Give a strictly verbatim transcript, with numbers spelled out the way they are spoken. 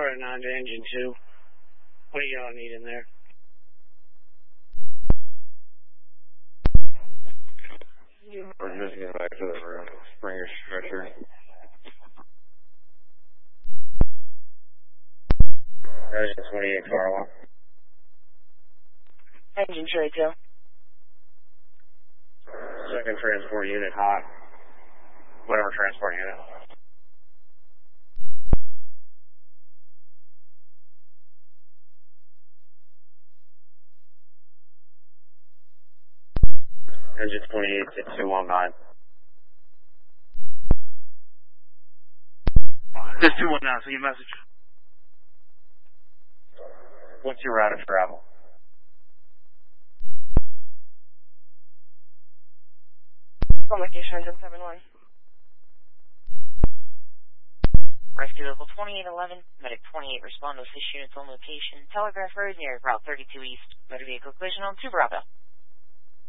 Florida nine to engine two. What do y'all need in there? We're just getting back to the room. Bring your stretcher. Engine twenty-eight, Carla. Engine tray two. Second transport unit hot. Whatever transport unit. Engine twenty-eight, six two one nine. six two one nine, so your message. What's your route of travel? From location engine seven one. Rescue Vehicle twenty-eight eleven, Medic twenty-eight respond to assist units on location. Telegraph Road near Route thirty-two East. Motor vehicle collision on two Bravo.